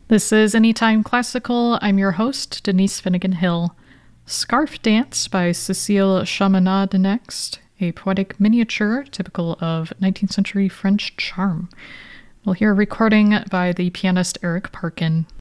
This is Anytime Classical. I'm your host, Denise Finnegan Hill. Scarf Dance by Cécile Chaminade next, a poetic miniature typical of 19th century French charm. We'll hear a recording by the pianist Eric Parkin.